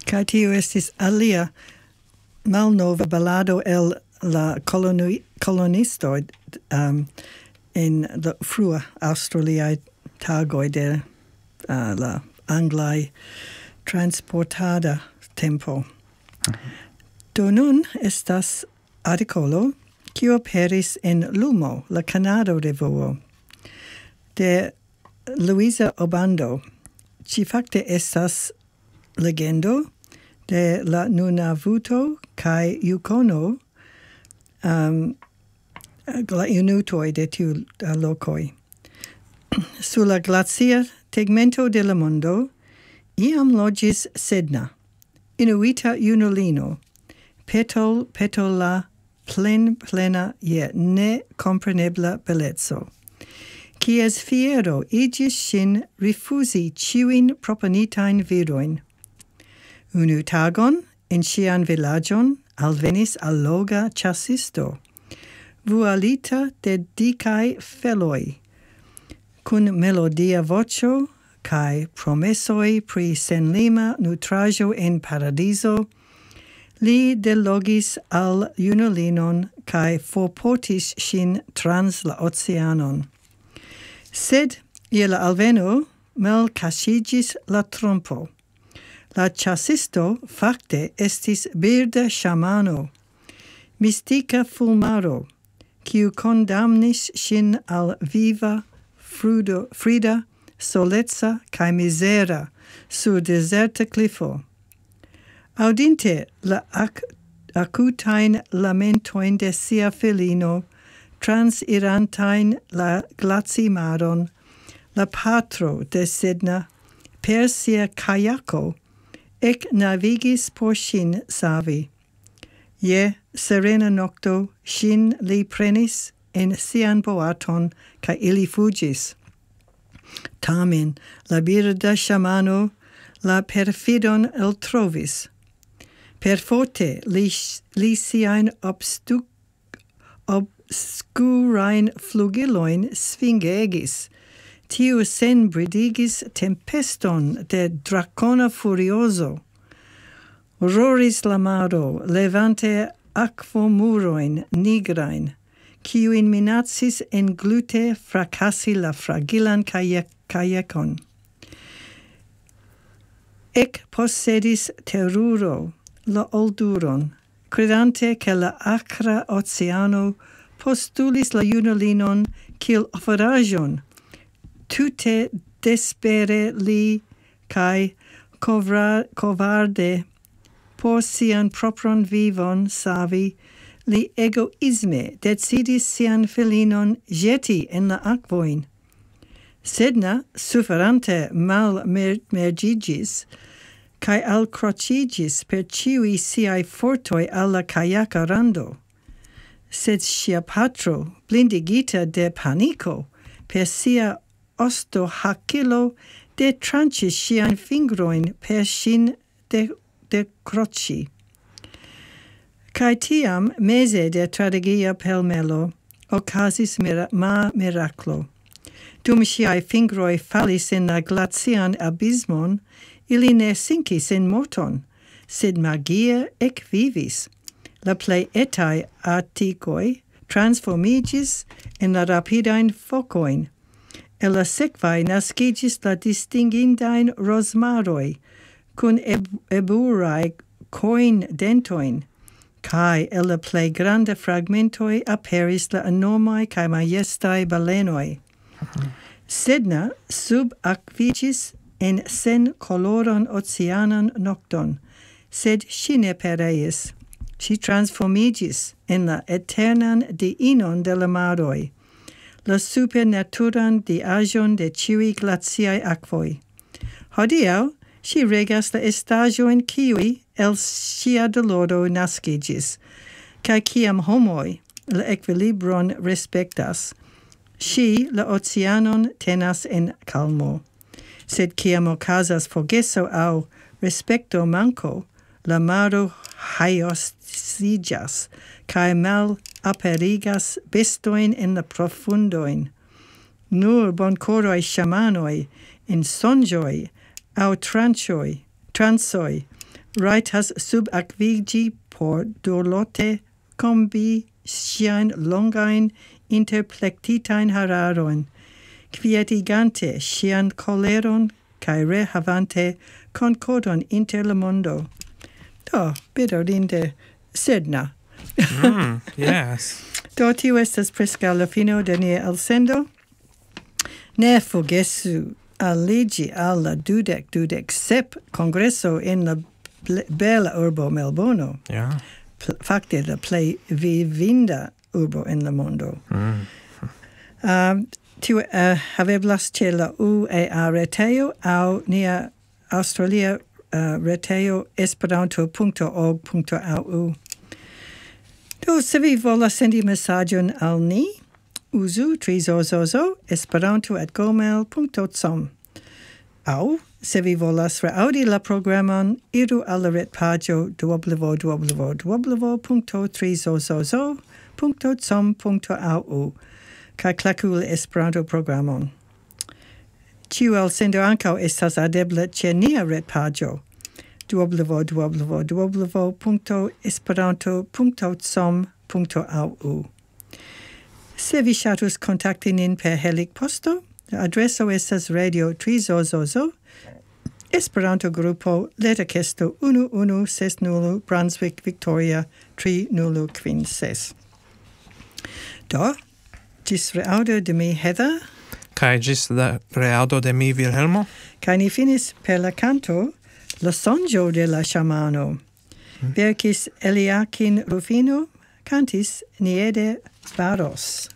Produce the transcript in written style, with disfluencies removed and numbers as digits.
Kai tio estis alia malnova balado el la colonisto in la frua australiae tagoi de la anglai transportada tempo. Do nun estas articolo quio aperis en Lumo, la Canado revuo, de Luisa Obando. Ci facte estas legendo de la Nunavut kai Yukon la Inutoi de tiu locoi. Su la glacia tegmento de la mondo iam logis Sedna, inuita junulino, petola plena je ne comprenebla bellezzo, quies fiero igis sin rifusi ciuin proponitain viroin. Unu tagon, in sian villagion, alvenis alloga chasisto, vualita de dicae feloi, cun melodia vocio, cae promessoi pri senlima nutrajo en paradiso, li delogis al junulinon cae forportis sin trans la oceanon. Sed iela alveno mal casigis la trompo. La chasisto facte estis birda shamano, mystica fulmaro, quiu condamnis sin al viva frida, soletza cae misera sur deserta cliffo. Audinte la acutain lamentoin de sia filino, transirantain la glacimaron, la patro de Sedna, per sia kayako, ec navigis por sin savi. Je serena nocto sin li prenis en sian boaton, ca ili fugis. Tamen la birda shamano la perfidon eltrovis. Perforte li siain obscurain flugiloin sfingegis, tiu sen bridigis tempeston de dracona furioso. Roris la maro, levante aquomuroin nigrain, quiuin minatsis englute fracassi la fragilan kayekon. Ec possedis terruro la olduron, credante che la acra oceano postulis la junulinon quil offerajon, tute despere li cae covarde por sian propron vivon savi, li egoisme decidis sian filinon jeti en la aquoin. Sedna, sufferante mal mergigis, cae alcrocigis per ciui siai fortoi alla kayaka rando. Sed sia patro, blindigita de panico, per sia osto hakilo detrancis sian fingroin per sin de croci. Cae tiam, mese de tragedia pelmelo, ocasis miraclo. Dum siai fingroi fallis in la glacian abismon, ili ne sincis in morton, sed magia ec vivis. La plei etae articoi transformigis in la rapidain focoin, e la sequae nascigis la distingindain rosmaroi, cun eburae coin dentoin, cae e la plei grande fragmentoi aperis la enormae cae majestae balenoi. Sedna sub aquigis en sen coloron oceanan nocton, sed si ne pereis. Si transformigis en la eternan diinon de la maroi, la supernaturan diajon de ciui glaciae aquoi. Hodiau, si regas la estagioin ciui el sia doloro nascigis, cae ciam homoi la equilibron respectas, si la oceanon tenas en calmo. Sed ciam ocasas forgeso au respecto manco, la maro haioscigas, cae mal aperigas bestoin in la profundoin. Nur boncoroi shamanoi, in sonjoi, au transoi, raitas sub aquigi por dorlote combi sian longain interplectitain hararoin, quietigante sian coleron cae rehavante concordon inter la mondo. Do, bedaŭrinde, sedna. Yes. Do, tiu estas preskaŭ la fino de nia elsendo. Ne forgesu aligi al la 2027 congresso in la bella urbo Melbourno. Yeah. Fakte la plej vivinda urbo en la mondo. Tiu haveblas ĉe la UEA retejo aŭ nia Australia retejo esperanto.org.au. Do, se vi volas sendi mesaĝon al ni, uzu trizozozo esperanto@gmail.com. Aŭ, se vi volas reaŭdi la programon, iru al la retpaĝo www.trizozozo.com.au kaj klaku la Esperanto-programon. Ĉiu elsendo ankaŭ estas aŭdebla ĉe nia retpaĝo www.esperanto.com.au. Se vi ŝatus kontakti nin per Helik-posto, la adreso estas Radio Trizozozo, Esperanto-grupo Letterkesto 1160 Brunswick, Victoria 3056. Do, ĝis reaŭdo de mi, Heather. Kai gis la reaŭdo de mi, Vilhelmo. Kaj ni finis per la canto La sonĝo de la ŝamano. Verkis Eliakim Rufino, cantis Niede Barros.